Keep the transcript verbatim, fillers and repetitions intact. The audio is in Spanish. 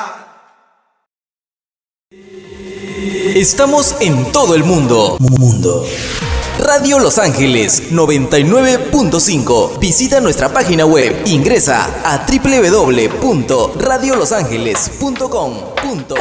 Estamos en todo el mundo. Mundo. Radio Los Ángeles noventa y nueve punto cinco. Visita nuestra página web. Ingresa a doble u doble u doble u punto radio los ángeles punto com.